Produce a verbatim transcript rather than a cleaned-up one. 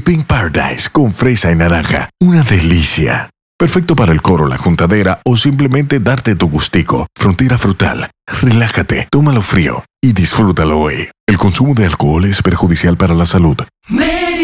Pink Paradise con fresa y naranja. Una delicia. Perfecto para el coro, la juntadera o simplemente darte tu gustico. Frontera frutal. Relájate, tómalo frío y disfrútalo hoy. El consumo de alcohol es perjudicial para la salud.